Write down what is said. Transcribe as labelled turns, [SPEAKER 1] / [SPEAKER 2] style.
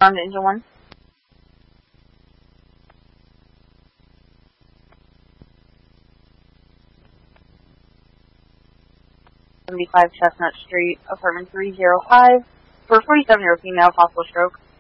[SPEAKER 1] On to engine 1. 75 Chestnut Street, apartment 305, for 47-year-old female, possible stroke.